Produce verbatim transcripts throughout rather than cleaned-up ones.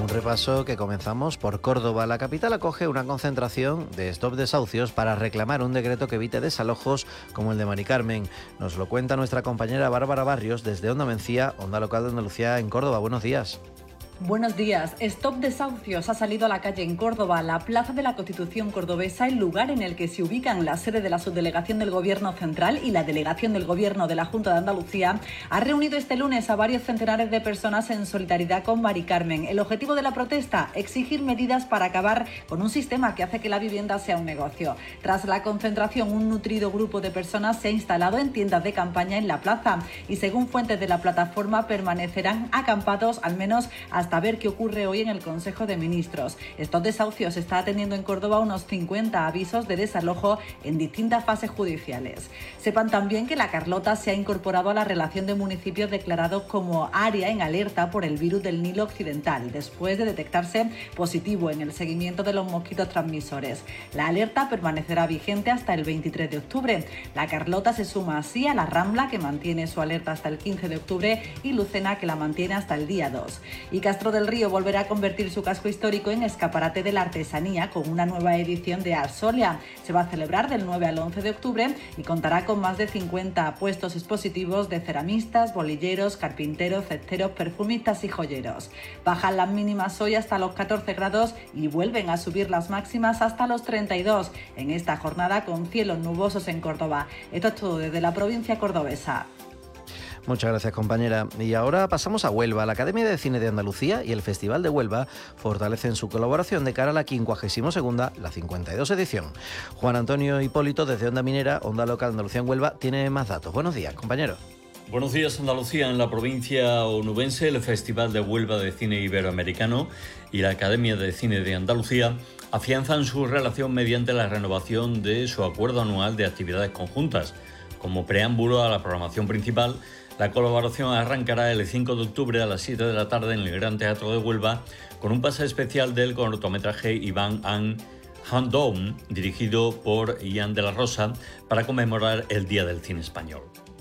Un repaso que comenzamos por Córdoba. La capital acoge una concentración de Stop Desahucios para reclamar un decreto que evite desalojos como el de Mari Carmen. Nos lo cuenta nuestra compañera Bárbara Barrios desde Onda Mencía, Onda Local de Andalucía en Córdoba. Buenos días. Buenos días. Stop Desahucios ha salido a la calle en Córdoba, la Plaza de la Constitución cordobesa, el lugar en el que se ubican la sede de la subdelegación del Gobierno Central y la delegación del Gobierno de la Junta de Andalucía. Ha reunido este lunes a varios centenares de personas en solidaridad con Mari Carmen. El objetivo de la protesta, exigir medidas para acabar con un sistema que hace que la vivienda sea un negocio. Tras la concentración, un nutrido grupo de personas se ha instalado en tiendas de campaña en la plaza y, según fuentes de la plataforma, permanecerán acampados al menos hasta a ver qué ocurre hoy en el Consejo de Ministros. Estos desahucios está atendiendo en Córdoba unos cincuenta avisos de desalojo en distintas fases judiciales. Sepan también que La Carlota se ha incorporado a la relación de municipios declarados como área en alerta por el virus del Nilo Occidental, después de detectarse positivo en el seguimiento de los mosquitos transmisores. La alerta permanecerá vigente hasta el veintitrés de octubre. La Carlota se suma así a La Rambla, que mantiene su alerta hasta el quince de octubre, y Lucena, que la mantiene hasta el día dos. Y Castro del Río volverá a convertir su casco histórico en escaparate de la artesanía con una nueva edición de Arsolia. Se va a celebrar del nueve al once de octubre y contará con más de cincuenta puestos expositivos de ceramistas, bolilleros, carpinteros, cesteros, perfumistas y joyeros. Bajan las mínimas hoy hasta los catorce grados y vuelven a subir las máximas hasta los treinta y dos en esta jornada con cielos nubosos en Córdoba. Esto es todo desde la provincia cordobesa. Muchas gracias, compañera. Y ahora pasamos a Huelva. La Academia de Cine de Andalucía y el Festival de Huelva fortalecen su colaboración de cara a la quincuagésima segunda, la cincuenta y dos edición. Juan Antonio Hipólito, desde Onda Minera, Onda Local Andalucía en Huelva, tiene más datos. Buenos días, compañero. Buenos días, Andalucía. En la provincia onubense, el Festival de Huelva de Cine Iberoamericano y la Academia de Cine de Andalucía afianzan su relación mediante la renovación de su acuerdo anual de actividades conjuntas. Como preámbulo a la programación principal, la colaboración arrancará el cinco de octubre a las siete de la tarde en el Gran Teatro de Huelva con un pase especial del cortometraje Iván and Handdown, dirigido por Ian de la Rosa, para conmemorar el Día del Cine Español.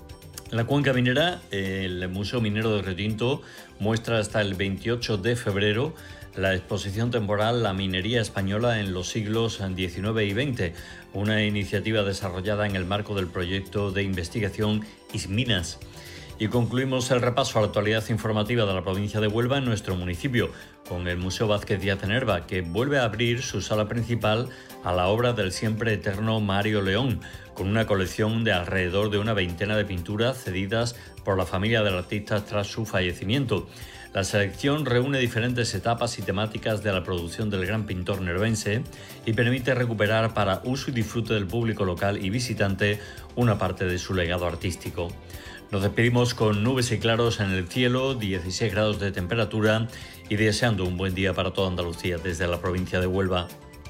En la cuenca minera, el Museo Minero de Retinto muestra hasta el veintiocho de febrero la exposición temporal La minería española en los siglos diecinueve y veinte, una iniciativa desarrollada en el marco del proyecto de investigación ISMINAS. Y concluimos el repaso a la actualidad informativa de la provincia de Huelva en nuestro municipio, con el Museo Vázquez Díaz de Nerva, que vuelve a abrir su sala principal a la obra del siempre eterno Mario León, con una colección de alrededor de una veintena de pinturas cedidas por la familia del artista tras su fallecimiento. La selección reúne diferentes etapas y temáticas de la producción del gran pintor nervense y permite recuperar para uso y disfrute del público local y visitante una parte de su legado artístico. Nos despedimos con nubes y claros en el cielo, dieciséis grados de temperatura y deseando un buen día para toda Andalucía desde la provincia de Huelva.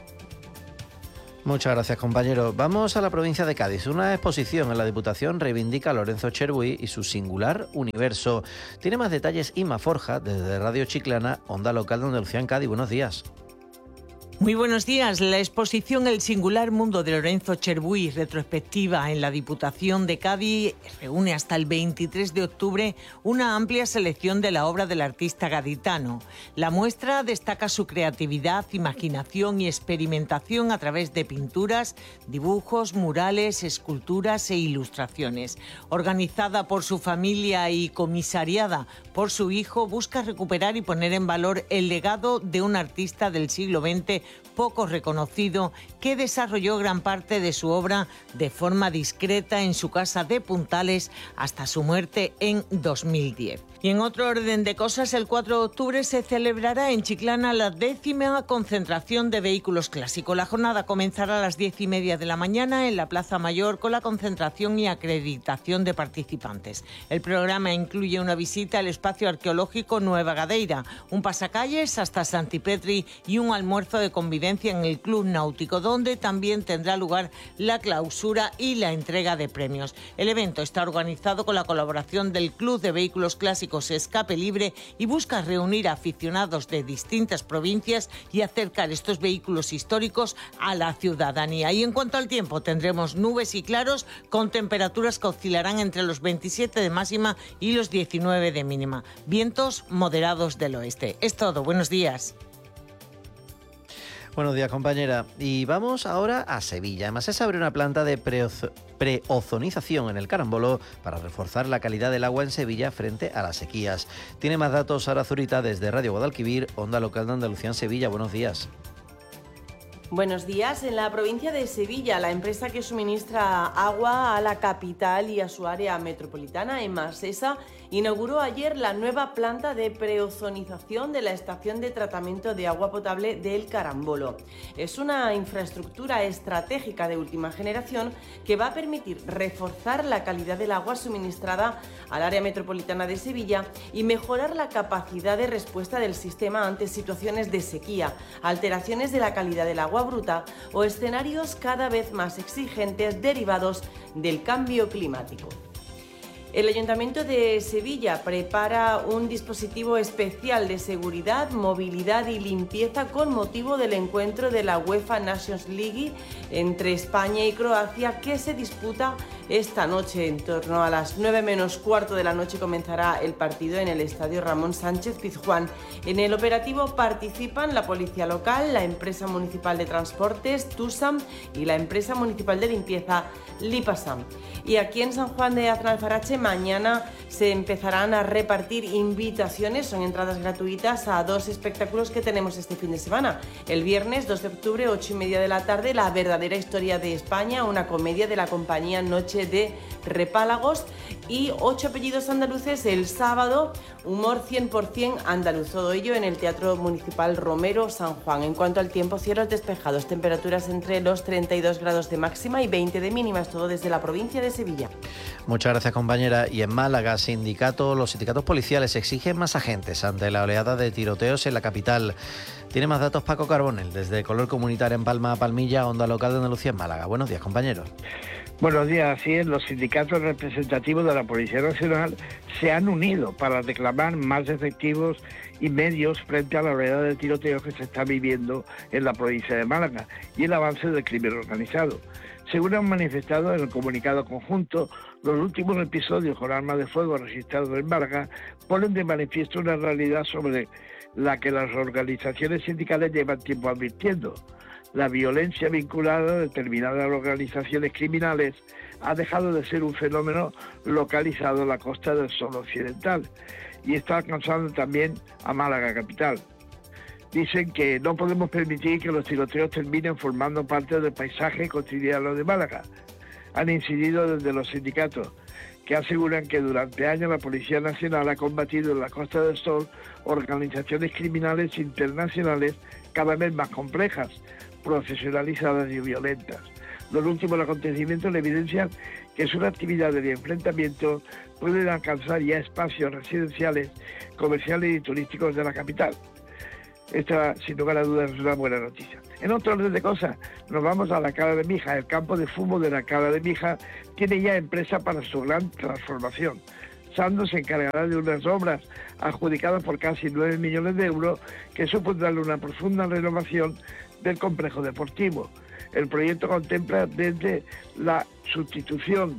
Muchas gracias, compañero. Vamos a la provincia de Cádiz. Una exposición en la Diputación reivindica a Lorenzo Cherbuey y su singular universo. Tiene más detalles Inma Forja, desde Radio Chiclana, Onda Local de Andalucía en Cádiz. Buenos días. Muy buenos días. La exposición El singular mundo de Lorenzo Cherbuey, retrospectiva en la Diputación de Cádiz, reúne hasta el veintitrés de octubre una amplia selección de la obra del artista gaditano. La muestra destaca su creatividad, imaginación y experimentación a través de pinturas, dibujos, murales, esculturas e ilustraciones. Organizada por su familia y comisariada por su hijo, busca recuperar y poner en valor el legado de un artista del siglo veinte poco reconocido, que desarrolló gran parte de su obra de forma discreta en su casa de Puntales hasta su muerte en dos mil diez. Y en otro orden de cosas, el cuatro de octubre se celebrará en Chiclana la décima concentración de vehículos clásicos. La jornada comenzará a las diez y media de la mañana en la Plaza Mayor con la concentración y acreditación de participantes. El programa incluye una visita al espacio arqueológico Nueva Gadeira, un pasacalles hasta Santipetri y un almuerzo de convivencia en el Club Náutico, donde también tendrá lugar la clausura y la entrega de premios. El evento está organizado con la colaboración del Club de Vehículos Clásicos turísticos Escape Libre y busca reunir a aficionados de distintas provincias y acercar estos vehículos históricos a la ciudadanía. Y en cuanto al tiempo, tendremos nubes y claros con temperaturas que oscilarán entre los veintisiete de máxima y los diecinueve de mínima. Vientos moderados del oeste. Es todo. Buenos días. Buenos días, compañera. Y vamos ahora a Sevilla. Además, se abre una planta de preozo- preozonización en el Carambolo para reforzar la calidad del agua en Sevilla frente a las sequías. Tiene más datos Sara Zurita desde Radio Guadalquivir, Onda Local de Andalucía en Sevilla. Buenos días. Buenos días. En la provincia de Sevilla, la empresa que suministra agua a la capital y a su área metropolitana, Emasesa, inauguró ayer la nueva planta de preozonización de la estación de tratamiento de agua potable del Carambolo. Es una infraestructura estratégica de última generación que va a permitir reforzar la calidad del agua suministrada al área metropolitana de Sevilla y mejorar la capacidad de respuesta del sistema ante situaciones de sequía, alteraciones de la calidad del agua bruta o escenarios cada vez más exigentes derivados del cambio climático. El Ayuntamiento de Sevilla prepara un dispositivo especial de seguridad, movilidad y limpieza con motivo del encuentro de la UEFA Nations League entre España y Croacia que se disputa esta noche. En torno a las nueve menos cuarto de la noche comenzará el partido en el Estadio Ramón Sánchez Pizjuán. En el operativo participan la Policía Local, la Empresa Municipal de Transportes, TUSAM, y la Empresa Municipal de Limpieza, Lipasam. Y aquí en San Juan de Aznalfarache mañana se empezarán a repartir invitaciones, son entradas gratuitas a dos espectáculos que tenemos este fin de semana. El viernes dos de octubre, ocho y media de la tarde, La verdadera historia de España, una comedia de la compañía Noche de Repálagos, y Ocho apellidos andaluces el sábado, humor cien por cien andaluz, todo ello en el Teatro Municipal Romero San Juan. En cuanto al tiempo, cielos despejados, temperaturas entre los treinta y dos grados de máxima y veinte de mínimas, todo desde la provincia de Sevilla. Muchas gracias, compañera. Y en Málaga, sindicato, los sindicatos policiales exigen más agentes ante la oleada de tiroteos en la capital. Tiene más datos Paco Carbonell, desde Color Comunitario en Palma Palmilla, Onda Local de Andalucía en Málaga. Buenos días, compañeros. Buenos días. Así es, los sindicatos representativos de la Policía Nacional se han unido para reclamar más efectivos y medios frente a la oleada de tiroteos que se está viviendo en la provincia de Málaga y el avance del crimen organizado. Según han manifestado en el comunicado conjunto, los últimos episodios con armas de fuego registrados en Málaga ponen de manifiesto una realidad sobre la que las organizaciones sindicales llevan tiempo advirtiendo. La violencia vinculada a determinadas organizaciones criminales ha dejado de ser un fenómeno localizado en la Costa del Sol occidental y está alcanzando también a Málaga capital. Dicen que no podemos permitir que los tiroteos terminen formando parte del paisaje cotidiano de Málaga. Han incidido desde los sindicatos, que aseguran que durante años la Policía Nacional ha combatido en la Costa del Sol organizaciones criminales internacionales cada vez más complejas, profesionalizadas y violentas. Los últimos acontecimientos le evidencian que sus actividades de enfrentamiento pueden alcanzar ya espacios residenciales, comerciales y turísticos de la capital. Esta, sin lugar a dudas, es una buena noticia. En otro orden de cosas, nos vamos a la Cala de Mija. El campo de fútbol de la Cala de Mija tiene ya empresa para su gran transformación. Sando se encargará de unas obras adjudicadas por casi nueve millones de euros que supondrán una profunda renovación del complejo deportivo. El proyecto contempla desde la sustitución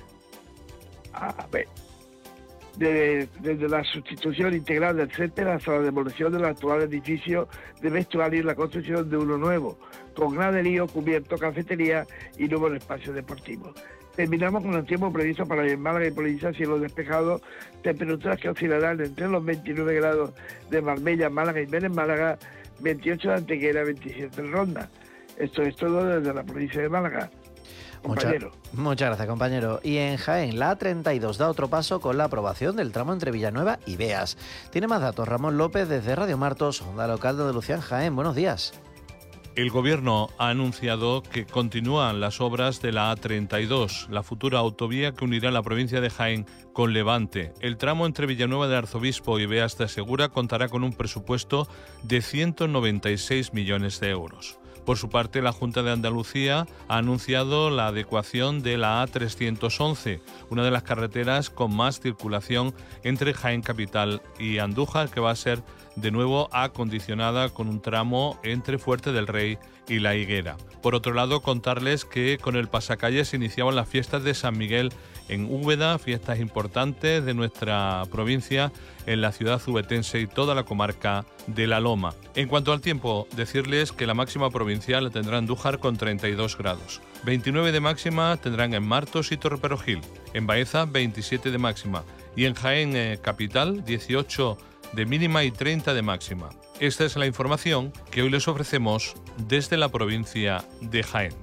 a ver, de, desde la sustitución integral del césped hasta la demolición del actual edificio de vestuario y la construcción de uno nuevo, con graderío, cubierto, cafetería y nuevos espacios deportivos. Terminamos con el tiempo previsto para el Málaga y Provincia, cielo despejado, temperaturas que oscilarán entre los veintinueve grados de Marbella, Málaga y Vélez, Málaga, veintiocho de Antequera, veintisiete de Ronda. Esto es todo desde la provincia de Málaga. Muchas, muchas gracias, compañero. Y en Jaén, la A treinta y dos da otro paso con la aprobación del tramo entre Villanueva y Beas. Tiene más datos Ramón López desde Radio Martos, Onda Local de Andalucía en Jaén. Buenos días. El Gobierno ha anunciado que continúan las obras de la A treinta y dos, la futura autovía que unirá la provincia de Jaén con Levante. El tramo entre Villanueva del Arzobispo y Beas de Segura contará con un presupuesto de ciento noventa y seis millones de euros. Por su parte, la Junta de Andalucía ha anunciado la adecuación de la A trescientos once, una de las carreteras con más circulación entre Jaén Capital y Andújar, que va a ser de nuevo acondicionada con un tramo entre Fuerte del Rey y La Higuera. Por otro lado, contarles que con el pasacalles se iniciaban las fiestas de San Miguel en Úbeda, fiestas importantes de nuestra provincia, en la ciudad ubetense y toda la comarca de La Loma. En cuanto al tiempo, decirles que la máxima provincial la tendrá Andújar con treinta y dos grados. veintinueve de máxima tendrán en Martos y Torreperogil. En Baeza, veintisiete de máxima. Y en Jaén eh, Capital, dieciocho de mínima y treinta de máxima. Esta es la información que hoy les ofrecemos desde la provincia de Jaén.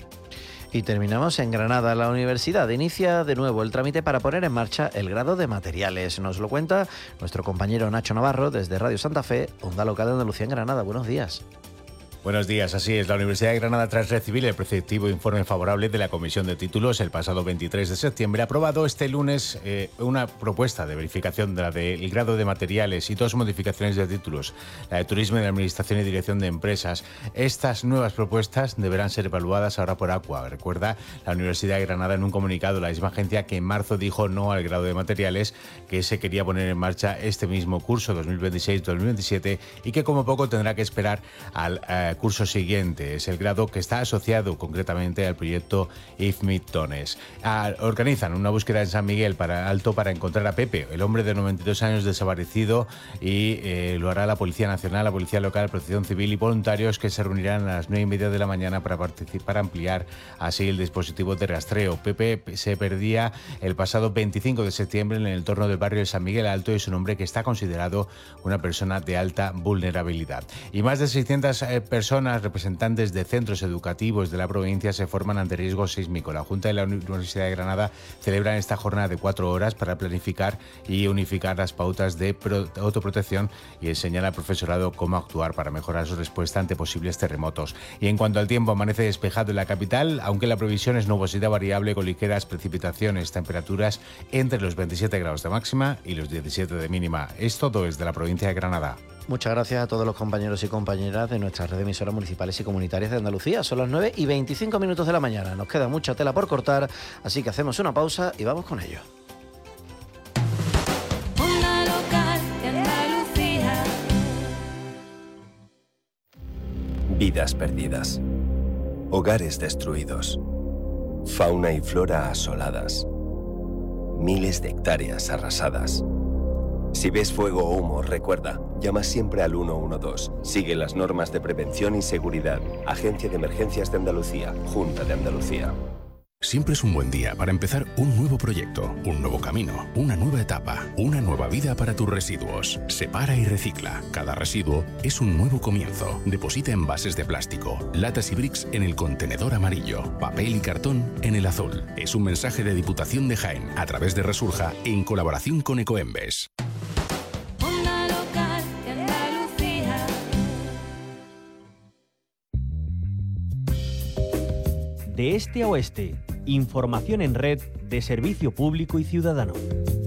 Y terminamos en Granada. La universidad inicia de nuevo el trámite para poner en marcha el grado de materiales. Nos lo cuenta nuestro compañero Nacho Navarro desde Radio Santa Fe, Onda Local de Andalucía en Granada. Buenos días. Buenos días, así es. La Universidad de Granada, tras recibir el preceptivo informe favorable de la Comisión de Títulos el pasado veintitrés de septiembre, ha aprobado este lunes eh, una propuesta de verificación de la del grado de materiales y dos modificaciones de títulos, la de Turismo y de Administración y Dirección de Empresas. Estas nuevas propuestas deberán ser evaluadas ahora por ACUA. Recuerda la Universidad de Granada en un comunicado, la misma agencia que en marzo dijo no al grado de materiales que se quería poner en marcha este mismo curso dos mil veintiséis dos mil veintisiete y que como poco tendrá que esperar al eh, curso siguiente. Es el grado que está asociado concretamente al proyecto I F M I Tones. Ah, organizan una búsqueda en San Miguel para Alto para encontrar a Pepe, el hombre de noventa y dos años desaparecido, y eh, lo hará la Policía Nacional, la Policía Local, Protección Civil y voluntarios que se reunirán a las nueve y media de la mañana para participar, para ampliar así el dispositivo de rastreo. Pepe se perdía el pasado veinticinco de septiembre en el entorno del barrio de San Miguel Alto y es un hombre que está considerado una persona de alta vulnerabilidad. Y más de seiscientas eh, personas, representantes de centros educativos de la provincia, se forman ante riesgo sísmico. La Junta de la Universidad de Granada celebra esta jornada de cuatro horas para planificar y unificar las pautas de autoprotección y enseñar al profesorado cómo actuar para mejorar su respuesta ante posibles terremotos. Y en cuanto al tiempo, amanece despejado en la capital, aunque la previsión es nubosidad variable con ligeras precipitaciones, temperaturas entre los veintisiete grados de máxima y los diecisiete de mínima. Es todo desde la provincia de Granada. Muchas gracias a todos los compañeros y compañeras de nuestra red de emisoras municipales y comunitarias de Andalucía. Son las nueve y veinticinco minutos de la mañana. Nos queda mucha tela por cortar, así que hacemos una pausa y vamos con ello. Onda Local de Andalucía. Vidas perdidas. Hogares destruidos. Fauna y flora asoladas. Miles de hectáreas arrasadas. Si ves fuego o humo, recuerda, llama siempre al uno uno dos. Sigue las normas de prevención y seguridad. Agencia de Emergencias de Andalucía, Junta de Andalucía. Siempre es un buen día para empezar un nuevo proyecto, un nuevo camino, una nueva etapa, una nueva vida para tus residuos. Separa y recicla. Cada residuo es un nuevo comienzo. Deposita envases de plástico, latas y bricks en el contenedor amarillo, papel y cartón en el azul. Es un mensaje de Diputación de Jaén a través de Resurja en colaboración con Ecoembes. Onda Local de Andalucía. De este a oeste, información en red de servicio público y ciudadano.